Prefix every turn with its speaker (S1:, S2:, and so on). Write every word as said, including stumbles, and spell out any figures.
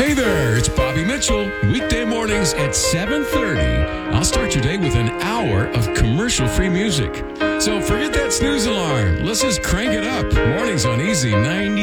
S1: Hey there, it's Bobby Mitchell. Weekday mornings at seven thirty. I'll start your day with an hour of commercial-free music. So forget that snooze alarm. Let's just crank it up. Mornings on Easy ninety.